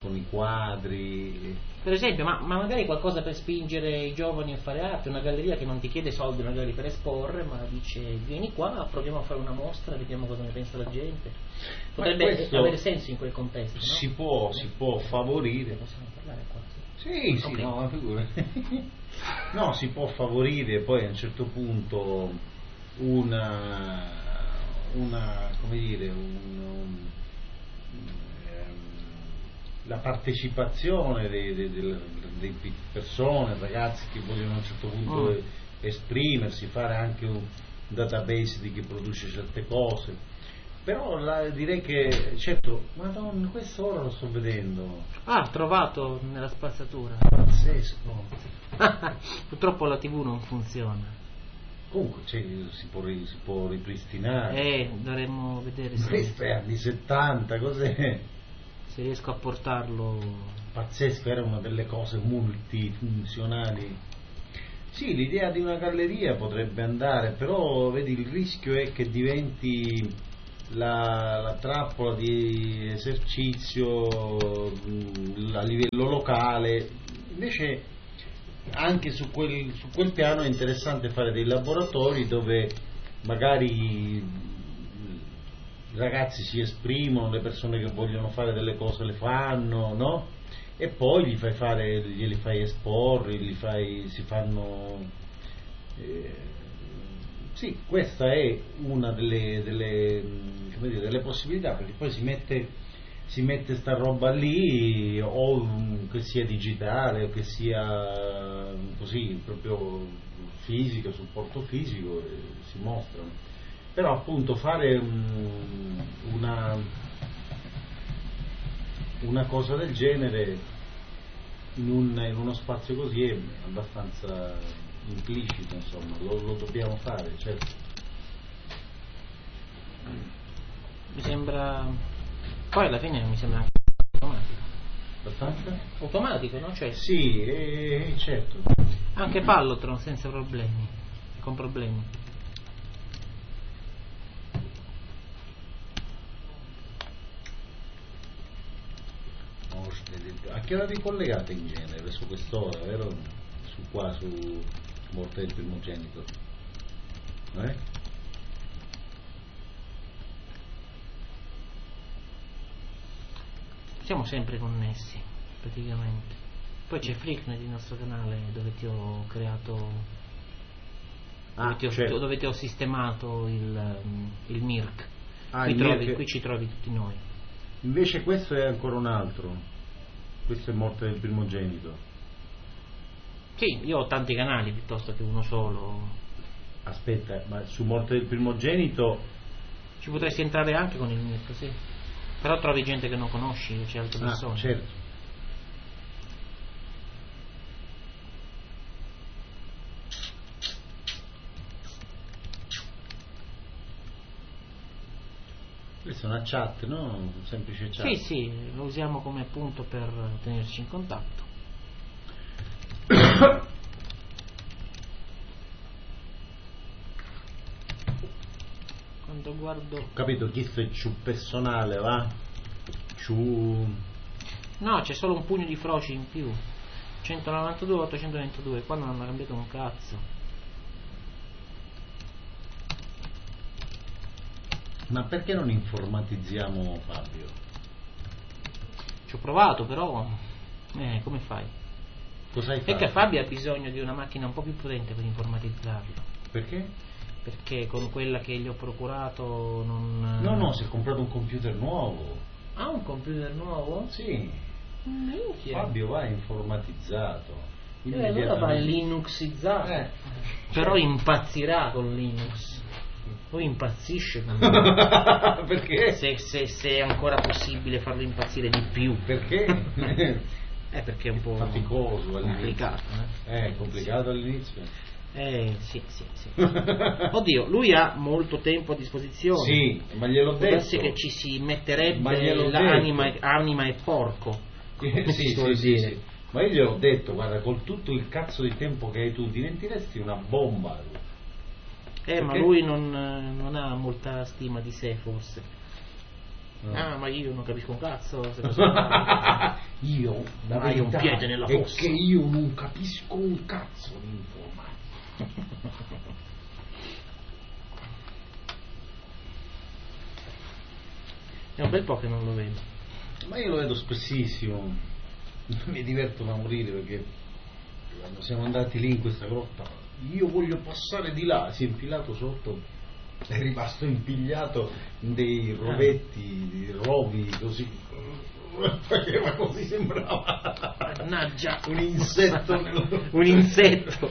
con i quadri. Per esempio, ma magari qualcosa per spingere i giovani a fare arte, una galleria che non ti chiede soldi magari per esporre, ma dice vieni qua, proviamo a fare una mostra, vediamo cosa ne pensa la gente. Potrebbe avere senso in quel contesto, no? Si può favorire. Possiamo parlare qua? Sì, okay. No, ma figurati. No, si può favorire poi a un certo punto come dire, la partecipazione di persone, ragazzi che vogliono a un certo punto esprimersi, fare anche un database di chi produce certe cose. Però direi che, certo, madonna, questo ora lo sto vedendo. Ah, trovato nella spazzatura. Pazzesco. Purtroppo la TV non funziona. Comunque si può ripristinare. Dovremmo vedere se... Questo è anni 70, cos'è? Se riesco a portarlo... Pazzesco, era una delle cose multifunzionali. Sì, l'idea di una galleria potrebbe andare, però vedi il rischio è che diventi la trappola di esercizio a livello locale. Invece anche su quel piano è interessante fare dei laboratori dove magari i ragazzi si esprimono, le persone che vogliono fare delle cose le fanno, no? E poi glieli fai esporre, si fanno sì, questa è una delle possibilità, perché poi si mette sta roba lì, o che sia digitale o che sia così proprio fisico, supporto fisico, e si mostrano. Però appunto fare una cosa del genere in uno spazio così è abbastanza implicito, insomma, lo dobbiamo fare, certo. Mi sembra, poi alla fine mi sembra anche automatico. Abbastanza? Automatico, no? Cioè, sì, certo. Anche Pallotron senza problemi, con problemi. A che ora vi collegate in genere? Su quest'ora, vero? Su Morte del Primogenito? Siamo sempre connessi, praticamente. Poi c'è Flicknet, il nostro canale, dove ti ho creato, dove ti ho sistemato il Mirk. Qui ci trovi tutti noi. Invece questo è ancora un altro. Questo è Morte del Primogenito. Sì, io ho tanti canali piuttosto che uno solo. Aspetta, ma su Morte del Primogenito ci potresti entrare anche con il Mirk, sì. Però trovi gente che non conosci, c'è altre persone. Certo. Questa è una chat, no? Un semplice chat. Sì, lo usiamo come punto per tenerci in contatto. Quando guardo... Ho capito, questo è più personale, va? No, c'è solo un pugno di froci in più. 192, 822, qua non hanno cambiato un cazzo. Ma perché non informatizziamo Fabio? Ci ho provato, però come fai? Cosa hai fatto? Perché Fabio ha bisogno di una macchina un po' più potente per informatizzarlo. Perché? Perché con quella che gli ho procurato non... No, si è comprato un computer nuovo. Ah, un computer nuovo? Sì. Minchia. Fabio va informatizzato. Allora va linuxizzato. Però impazzirà con Linux. Poi impazzisce con perché? Se è ancora possibile farlo impazzire di più. Perché? Perché è un po' faticoso, complicato. Complicato all'inizio. Sì. Oddio, lui ha molto tempo a disposizione. Sì, ma gliel'ho detto. Pensi che ci si metterebbe l'anima e porco. Sì. Ma io gliel'ho detto, guarda, con tutto il cazzo di tempo che hai tu diventeresti una bomba. Ma lui non ha molta stima di sé, forse. No. Ah, ma io non capisco un cazzo. Io, la Hai un verità piede nella è fossa. che io non capisco un cazzo di informatica. È un bel po' che non lo vedo. Ma io lo vedo spessissimo, mi diverto da morire perché quando siamo andati lì in questa grotta, io voglio passare di là, si è infilato sotto, è rimasto impigliato in dei rovetti, di rovi così, faceva così, sembrava Mannaggia, un insetto un insetto.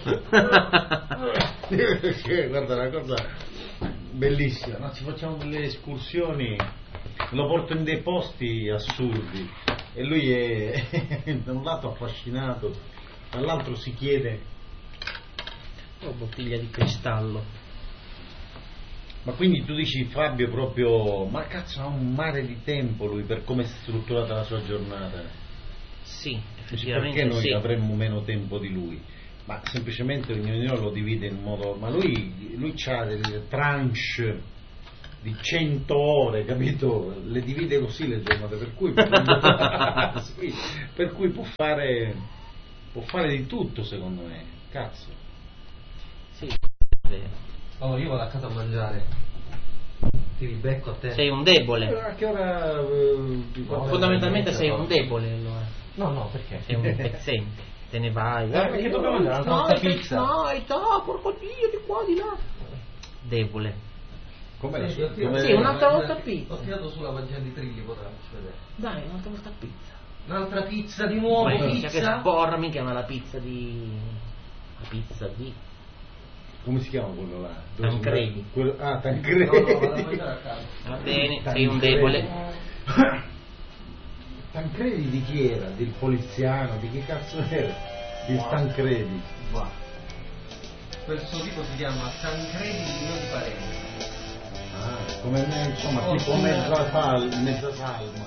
Guarda, una cosa bellissima, no? Ci facciamo delle escursioni, lo porto in dei posti assurdi e lui è da un lato affascinato, dall'altro si chiede: Oh, bottiglia di cristallo. ma quindi tu dici Fabio proprio, ma cazzo, ha un mare di tempo lui per come è strutturata la sua giornata? Sì, Dici, effettivamente perché noi sì. avremmo meno tempo di lui? Ma semplicemente ognuno lo divide in modo, ma lui ha delle tranche di 100 ore, capito? Le divide così le giornate, per cui sì, per cui può fare di tutto, secondo me. Cazzo. Sì, è vero. Oh, io vado a casa a mangiare. Ti ribecco a te. Sei un debole. A che ora Fondamentalmente sei un debole allora. No, perché? Sei un pezzente. Te ne vai. Perché dobbiamo mangiare una torta pizza? porco Dio, di qua, di là. Debole. Com'è la Sì, sua? sì, com'è- sì, un'altra volta pizza. Ho tirato sulla vagina di Trilli, potrà vedere. Dai, un'altra volta pizza. Un'altra pizza di nuovo, Minchia, che pizza? sborra, mi chiama la pizza di... La pizza di... Come si chiama quello là? Tancredi. Tancredi. No, vado a mangiare a casa. Va bene, sei un debole. Tancredi di chi era? Del poliziano? Di che cazzo era? Di Tancredi. Va. Questo tipo si chiama Tancredi di Mio di Parenzo. Ah, come me, insomma, Oh, tipo sì. mezza salma.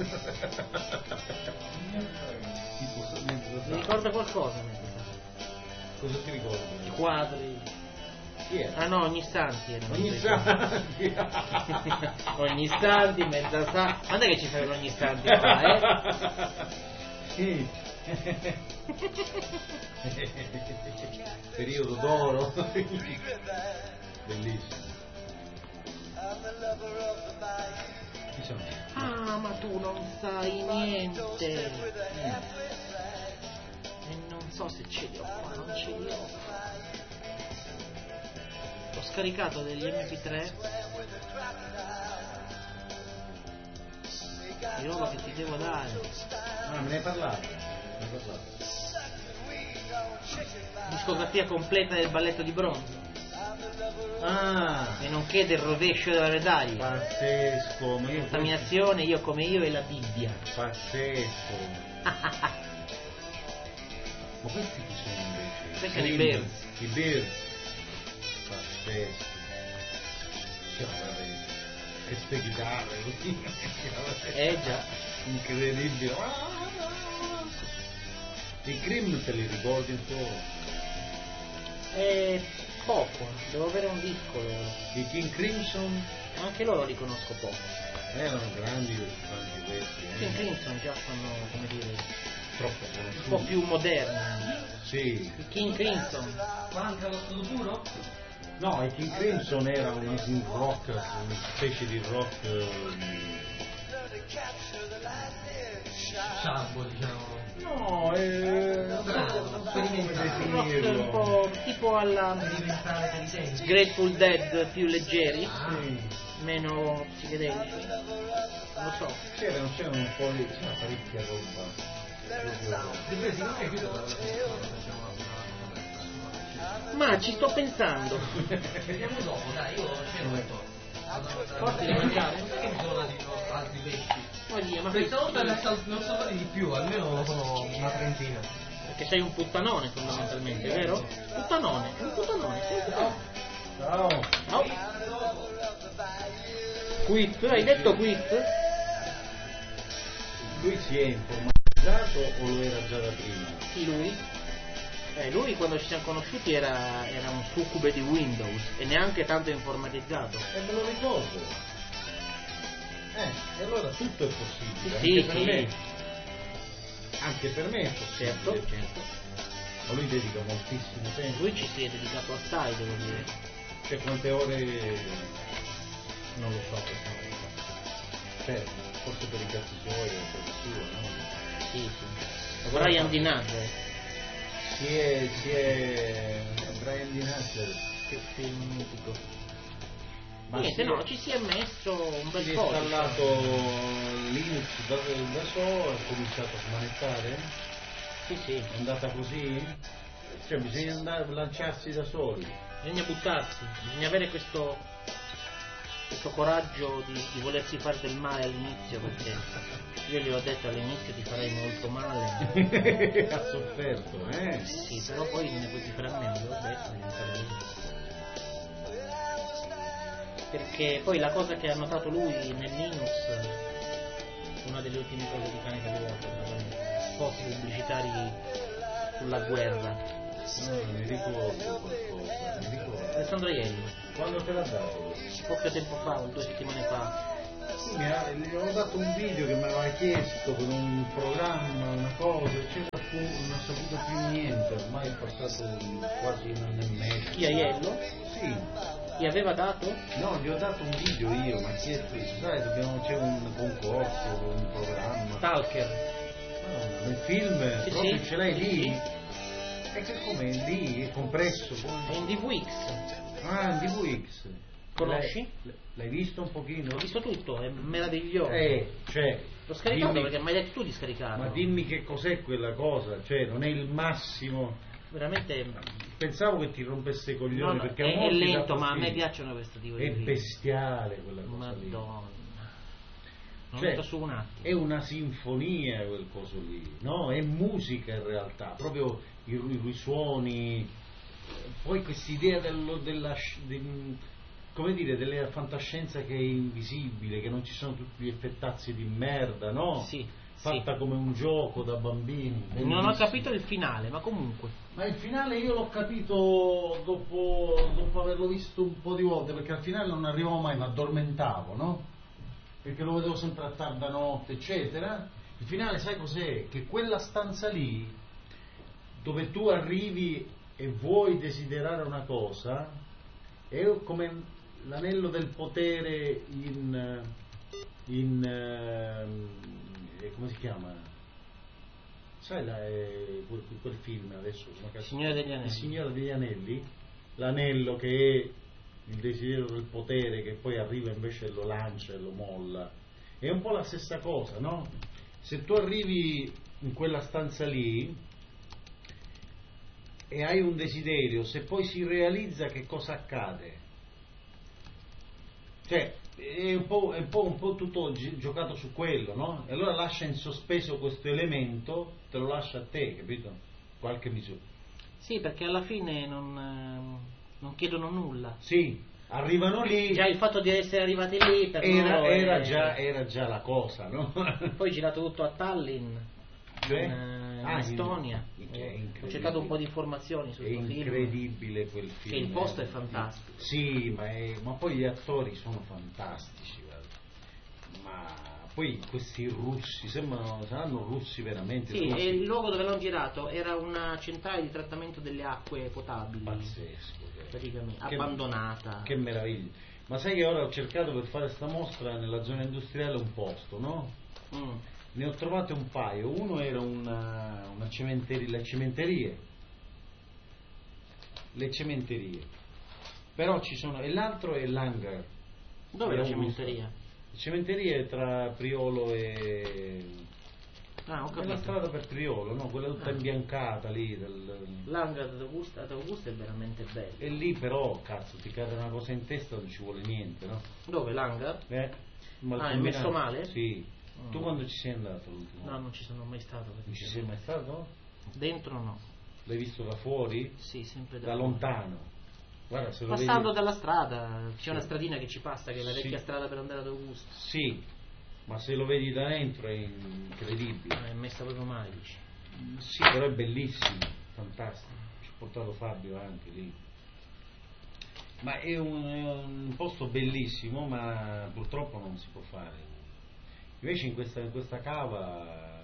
Tipo mezza Mi salma. ricorda qualcosa? Cosa ti ricordi? I quadri. Chi era? Ah no, ogni istanti erano. Ogni invece. santi. Ogni istanti, mezza sa. Quando è che ci saranno ogni istanti qua, Sì. Periodo d'oro. Bellissimo. Chi sono? Ah, ma tu non sai niente. E non so se ce li ho qua, non ce li ho. Ho scaricato degli MP3 di roba che ti devo dare. Ah, me ne hai parlato. Discografia completa del balletto di bronzo. Ah, E nonché del rovescio della medaglia. pazzesco. Ma io Contaminazione, io come io e la Bibbia. pazzesco. Ma questi chi sono invece? Questi sono i Cream? Bears. I Bears. Pazzesco. Cioè, vabbè, che ste chitarre così. Già. Incredibile. I Cream te li ricordi un po'? Poco, devo avere un disco. I King Crimson Anche loro li conosco poco. erano grandi anche questi, King Crimson già sono, come dire, troppo un po' conosciuti. più moderni. Sì. I King Crimson. Manca lo scuduro? No, i King Crimson era un rock, una specie di rock. Sciarbo, diciamo. No, Un definirlo. po' tipo alla Diventare intelligenti. Grateful Dead più leggeri, Sì. meno psichedelici. Non lo so. C'era un po' di. C'era parecchia roba. Deve secondo me qui Ma ci sto pensando. vediamo dopo, dai, io c'ero questo. Forse di mangiare? Perché mi sono dati altri pesci? Oddio, ma Questa volta ne ho salvati di più, almeno sono una trentina. perché sei un puttanone fondamentalmente, vero? Puttanone, un puttanone, sei un puttanone. Ciao. No. Quit, hai detto quit? Lui si è informatizzato o lo era già da prima? Chi lui? Lui quando ci siamo conosciuti era un succube di Windows e neanche tanto informatizzato. Me lo ricordo. E allora tutto è possibile, Sì, anche per sì. me. Anche per me è possibile. Certo. Ma lui dedica moltissimo tempo. Lui ci si è dedicato assai, devo dire. Cioè quante ore, Non lo so questa volta. cioè, forse per i cazzi suoi o per il suo, no? Sì, sì. Brian Di Nazze, Si è Brian Di Nazze. che film mitico. Ma Niente, si no, è- ci si è messo un bel si è po'. installato diciamo. Linux da solo, ha cominciato a smanettare, Sì, sì. è andata così? Cioè bisogna andare, lanciarsi da soli. Bisogna buttarsi, bisogna avere questo coraggio di volersi fare del male all'inizio, perché io gli ho detto all'inizio ti farei molto male. Ha sofferto, Sì, però poi ne puoi fare a meno, l'ho detto, devi fare meglio. Perché poi la cosa che ha notato lui nel Linux, una delle ultime cose di Cane che avevo fatto, spot pubblicitari sulla guerra. Mi ricordo qualcosa, mi ricordo. Alessandro Iello, Quando te l'ha dato? poco tempo fa, 2 settimane fa. Sì, gli avevo dato un video che mi aveva chiesto con un programma, una cosa, eccetera, non ho saputo più niente, ormai è passato quasi un anno e mezzo. Chi a Iello? Sì, Gli aveva dato? no, gli ho dato un video io, mi ha chiesto, sai, c'è un concorso, un programma. Stalker. No, nel film, Sì, proprio sì, ce l'hai sì, lì? sì. E che come è lì, è compresso? È in DVX. Ah, in DVX. Conosci? L'hai visto un pochino? Ho visto tutto, è meraviglioso. Cioè, L'ho scaricato dimmi- perché mi hai detto tu di scaricarlo. ma dimmi che cos'è quella cosa, cioè non è il massimo. Veramente Pensavo che ti rompesse i coglioni no, perché è molti dà lento, ma a me fastidio. piacciono questo tipo di È film. bestiale quella cosa lì. Madonna. Non Cioè, metto su un attimo. è una sinfonia quel coso lì, no? È musica in realtà, proprio i suoni, poi quest'idea come dire, della fantascienza che è invisibile, che non ci sono tutti gli effettazzi di merda, no? Sì, Fatta sì. come un gioco da bambini. Non ho bellissimo. capito il finale, ma comunque. Ma il finale io l'ho capito dopo averlo visto un po' di volte, perché al finale non arrivavo mai, mi addormentavo, no? Perché lo vedevo sempre a tarda notte, eccetera. Il finale, sai cos'è? Che quella stanza lì, dove tu arrivi e vuoi desiderare una cosa, è come l'anello del potere come si chiama? Sai quel film adesso? Il Signore degli Anelli. Il Signore degli Anelli, l'anello che è il desiderio del potere che poi arriva invece e lo lancia e lo molla. È un po' la stessa cosa, no? Se tu arrivi in quella stanza lì e hai un desiderio, se poi si realizza, che cosa accade? Cioè, è un po' tutto giocato su quello, no? E allora lascia in sospeso questo elemento, te lo lascia a te, capito? Qualche misura. Sì, perché alla fine non chiedono nulla. Sì, arrivano lì. Già il fatto di essere arrivati lì per loro era è- già la cosa, no? Poi girato tutto a Tallinn, Cioè? in Estonia. Che è incredibile. Ho cercato un po' di informazioni su È questo film. incredibile quel film. Che il posto è fantastico. Sì, ma poi gli attori sono fantastici, guarda. Ma poi questi russi saranno russi veramente. Sì, russi. e il luogo dove l'hanno girato era una centrale di trattamento delle acque potabili. Pazzesco. Praticamente, Che- abbandonata. Che meraviglia. Ma sai che ora ho cercato per fare sta mostra nella zona industriale un posto, no? Mm. Ne ho trovate un paio. Uno era una cementeria, le cementerie. Le cementerie. Però ci sono. E l'altro è l'hangar. Dove è la Di Augusta. cementeria? La cementeria è tra Priolo e. Ah, ho È la capito. strada per Priolo, no? Quella tutta Ah. imbiancata lì. L'hangar ad Augusta è veramente bello. E lì però, cazzo, ti cade una cosa in testa, non ci vuole niente, no? Dove l'hangar? Ma È messo male? Sì. Mm. Tu quando ci sei andato l'ultimo? No, non ci sono mai stato. perché Non ci sei mai stato? Dentro no. L'hai visto da fuori? Sì, sempre Da lontano. Guarda, se lo Passando vedi... dalla strada, c'è Sì. una stradina che ci passa, che è la Sì. vecchia strada per andare ad Augusta. Sì, ma se lo vedi da dentro è incredibile. È messa proprio male, dici. Sì, però è bellissimo, fantastico. Ci ho portato Fabio anche lì. Ma è un posto bellissimo, ma purtroppo non si può fare Invece in questa cava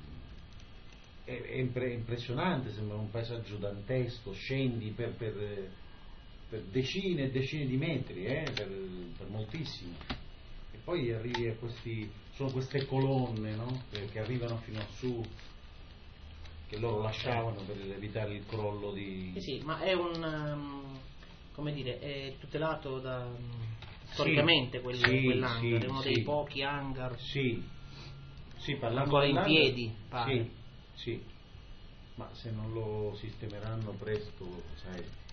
è impressionante, sembra un paesaggio dantesco, scendi per decine e decine di metri, per moltissimi, e poi arrivi a sono queste colonne, no? che arrivano fino a su, che loro lasciavano per evitare il crollo di... Sì, ma è come dire, è tutelato storicamente quell'hangar, è uno dei pochi hangar ancora in piedi, pare. Sì, ma se non lo sistemeranno presto, sai,